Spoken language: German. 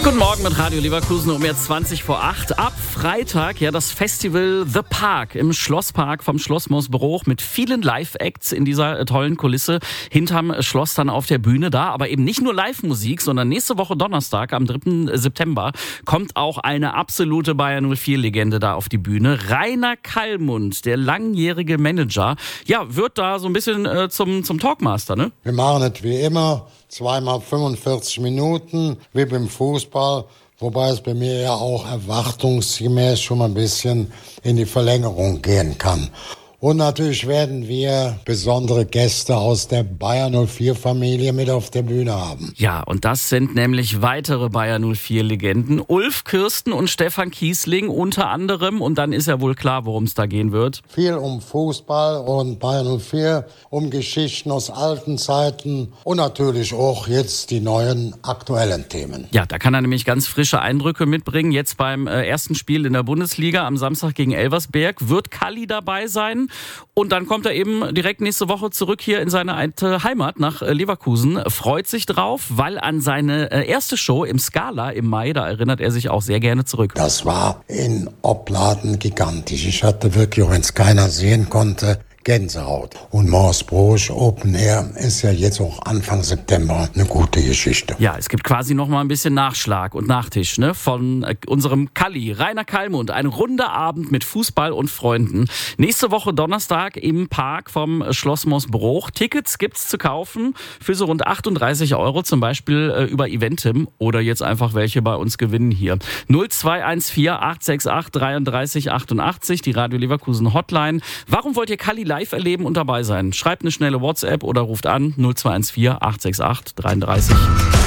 Guten Morgen mit Radio Leverkusen um jetzt 20 vor 8. Ab Freitag das Festival The Park im Schlosspark vom Schloss Moosbruch mit vielen Live-Acts in dieser tollen Kulisse hinterm Schloss dann auf der Bühne da. Aber eben nicht nur Live-Musik, sondern nächste Woche Donnerstag am 3. September kommt auch eine absolute Bayer 04-Legende da auf die Bühne. Rainer Kallmund, der langjährige Manager, wird da so ein bisschen zum Talkmaster, ne? Wir machen es wie immer. Zweimal 45 Minuten, wie beim Fußball, wobei es bei mir ja auch erwartungsgemäß schon mal ein bisschen in die Verlängerung gehen kann. Und natürlich werden wir besondere Gäste aus der Bayer 04-Familie mit auf der Bühne haben. Ja, und das sind nämlich weitere Bayer 04-Legenden. Ulf Kirsten und Stefan Kiesling unter anderem. Und dann ist ja wohl klar, worum es da gehen wird. Viel um Fußball und Bayer 04, um Geschichten aus alten Zeiten und natürlich auch jetzt die neuen aktuellen Themen. Ja, da kann er nämlich ganz frische Eindrücke mitbringen. Jetzt beim ersten Spiel in der Bundesliga am Samstag gegen Elversberg wird Kalli dabei sein. Und dann kommt er eben direkt nächste Woche zurück hier in seine alte Heimat nach Leverkusen. Freut sich drauf, weil an seine erste Show im Scala im Mai, da erinnert er sich auch sehr gerne zurück. Das war in Opladen gigantisch. Ich hatte wirklich, auch wenn es keiner sehen konnte, Gänsehaut. Und Moosbruch Open Air ist ja jetzt auch Anfang September eine gute Geschichte. Ja, es gibt quasi noch mal ein bisschen Nachschlag und Nachtisch, ne, von unserem Kalli, Rainer Kallmund. Ein runder Abend mit Fußball und Freunden. Nächste Woche Donnerstag im Park vom Schloss Moosbruch. Tickets gibt's zu kaufen für so rund 38 €, zum Beispiel über Eventim oder jetzt einfach welche bei uns gewinnen hier. 0214 868 33 88, die Radio Leverkusen Hotline. Warum wollt ihr Kalli live erleben und dabei sein? Schreibt eine schnelle WhatsApp oder ruft an 0214 868 33